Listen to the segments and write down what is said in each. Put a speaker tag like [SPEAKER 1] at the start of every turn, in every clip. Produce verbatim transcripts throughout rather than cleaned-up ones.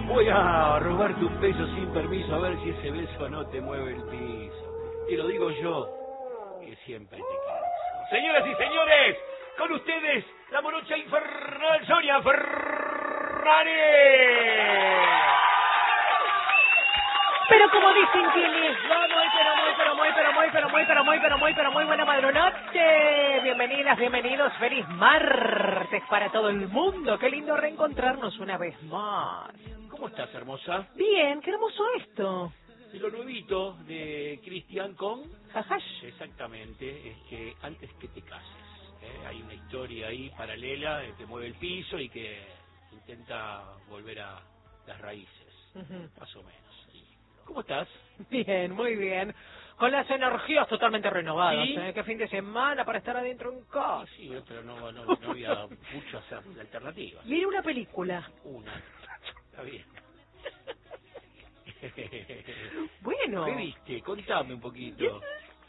[SPEAKER 1] Voy a robarte un beso sin permiso a ver si ese beso no te mueve el piso. Te lo digo yo, que siempre te quiso. Señoras y señores, con ustedes, la morocha infernal Sonia Ferrari.
[SPEAKER 2] Pero como dicen que les va muy, pero muy, pero muy, pero muy, pero muy, pero muy, pero muy, pero muy buena madrugada. Bienvenidas, bienvenidos, feliz martes para todo el mundo. Qué lindo reencontrarnos una vez más.
[SPEAKER 1] ¿Cómo estás, hermosa?
[SPEAKER 2] Bien, qué hermoso esto.
[SPEAKER 1] De lo nuevito de Cristian con
[SPEAKER 2] Jajash.
[SPEAKER 1] Exactamente, es que antes que te cases, ¿eh? Hay una historia ahí paralela eh, que mueve el piso y que intenta volver a las raíces,
[SPEAKER 2] Uh-huh.
[SPEAKER 1] más o menos. ¿Cómo estás?
[SPEAKER 2] Bien, muy bien. Con las energías totalmente renovadas.
[SPEAKER 1] ¿Sí?
[SPEAKER 2] ¿eh? Qué fin de semana para estar adentro en casa.
[SPEAKER 1] Sí, sí, pero no, no, no había muchas alternativas.
[SPEAKER 2] Mire una película.
[SPEAKER 1] Una. Está bien.
[SPEAKER 2] Bueno.
[SPEAKER 1] ¿Qué viste? Contame un poquito.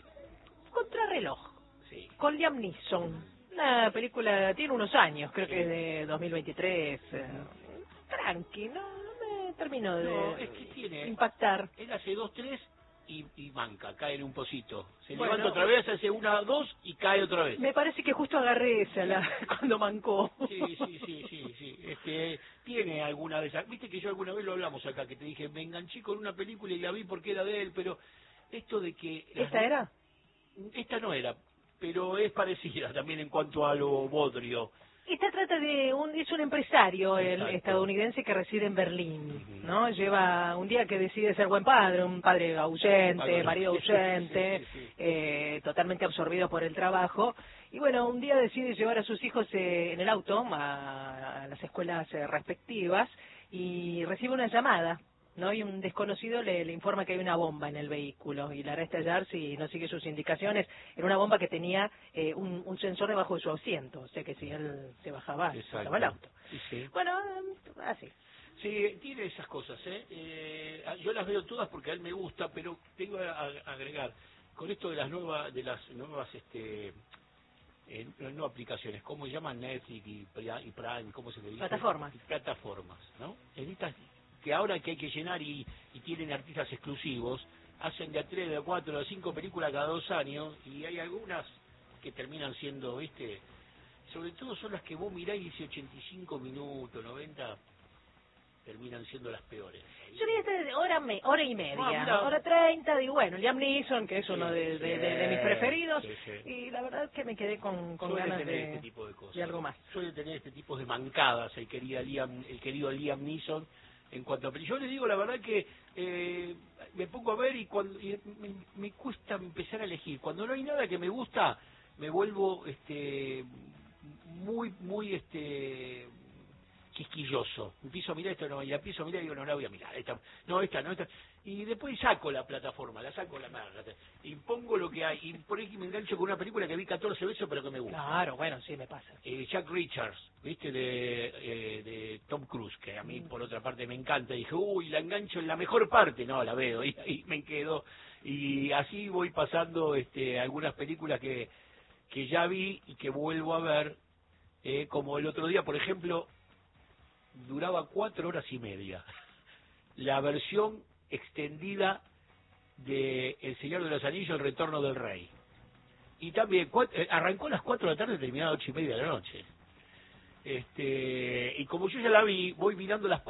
[SPEAKER 2] Contrarreloj.
[SPEAKER 1] Sí.
[SPEAKER 2] Con Liam Neeson. Una película, tiene unos años, creo que es de dos mil veintitrés. eh, Tranqui, no, no me termino de
[SPEAKER 1] No, es que tiene...
[SPEAKER 2] impactar.
[SPEAKER 1] Él hace dos, tres y, y manca, cae en un pocito. Se
[SPEAKER 2] Bueno,
[SPEAKER 1] levanta otra vez, hace una, dos y cae otra vez.
[SPEAKER 2] Me parece que justo agarré esa la, cuando mancó.
[SPEAKER 1] Sí, sí, sí, sí, sí. Este, tiene alguna de esas. Viste que yo alguna vez lo hablamos acá, que te dije, me enganché con una película y la vi porque era de él, pero esto de que...
[SPEAKER 2] ¿Esta era?
[SPEAKER 1] Esta no era, pero es parecida también en cuanto a lo bodrio.
[SPEAKER 2] Esta trata de un, es un empresario el
[SPEAKER 1] Exacto.
[SPEAKER 2] estadounidense que reside en Berlín,
[SPEAKER 1] Uh-huh.
[SPEAKER 2] ¿no? Lleva un día que decide ser buen padre, un padre ausente,
[SPEAKER 1] Algo
[SPEAKER 2] marido
[SPEAKER 1] así.
[SPEAKER 2] ausente,
[SPEAKER 1] Sí, sí, sí.
[SPEAKER 2] eh, totalmente absorbido por el trabajo. Y bueno, un día decide llevar a sus hijos eh, en el auto a, a las escuelas eh, respectivas y recibe una llamada, ¿no? Y un desconocido le, le informa que hay una bomba en el vehículo y la hará estallar si no sigue sus indicaciones. Era una bomba que tenía eh, un, un sensor debajo de su asiento, o sea que si él se bajaba,
[SPEAKER 1] Exacto.
[SPEAKER 2] estaba el auto.
[SPEAKER 1] Sí, sí.
[SPEAKER 2] Bueno, eh, así.
[SPEAKER 1] Sí, tiene esas cosas, ¿eh? Eh, Yo las veo todas porque a él me gusta, pero tengo a, a agregar, con esto de las nuevas, de las nuevas, este, eh, no aplicaciones, ¿cómo se llaman? Netflix y, Pri- y Prime, ¿cómo se le dice?
[SPEAKER 2] Plataformas.
[SPEAKER 1] Plataformas, ¿no? En estas que ahora que hay que llenar y, y tienen artistas exclusivos, hacen de a tres, de a cuatro, de a cinco películas cada dos años, y hay algunas que terminan siendo, ¿viste? Sobre todo son las que vos mirás y dice ochenta y cinco minutos, noventa, terminan siendo las peores.
[SPEAKER 2] Yo vi esta de hora, me, hora y media,
[SPEAKER 1] Ah, mira.
[SPEAKER 2] hora treinta, digo, bueno, Liam Neeson, que es
[SPEAKER 1] Sí,
[SPEAKER 2] uno de, de,
[SPEAKER 1] sí,
[SPEAKER 2] de- de mis preferidos,
[SPEAKER 1] sí, sí.
[SPEAKER 2] y la verdad es que me quedé con, con
[SPEAKER 1] Suele
[SPEAKER 2] ganas
[SPEAKER 1] tener
[SPEAKER 2] de,
[SPEAKER 1] este tipo de cosas.
[SPEAKER 2] de algo más.
[SPEAKER 1] Suele tener este tipo de mancadas el querido Liam, el querido Liam Neeson en cuanto a peli- yo les digo la verdad que eh, me pongo a ver y cuando y me, me cuesta empezar a elegir. Cuando no hay nada que me gusta, me vuelvo este muy muy este quisquilloso. Empiezo a mirar esto, no, y la empiezo a mirar y digo, no la voy a mirar, esta, no, esta, no, esta. Y después saco la plataforma, la saco la marca, y pongo lo que hay. Y por ahí me engancho con una película que vi catorce veces, pero que me gusta.
[SPEAKER 2] Claro, bueno, sí, me pasa.
[SPEAKER 1] Eh, Jack Richards, ¿viste? De, eh, de Tom Cruise, que a mí por otra parte me encanta. Dije, uy, la engancho en la mejor parte. No, la veo, y ahí me quedo. Y así voy pasando este, algunas películas que, que ya vi y que vuelvo a ver. Eh, como el otro día, por ejemplo, duraba cuatro horas y media. La versión extendida de El Señor de los Anillos, El Retorno del Rey. Y también cua- eh, arrancó a las cuatro de la tarde, terminaba a ocho y media de la noche. Este, y como yo ya la vi, voy mirando las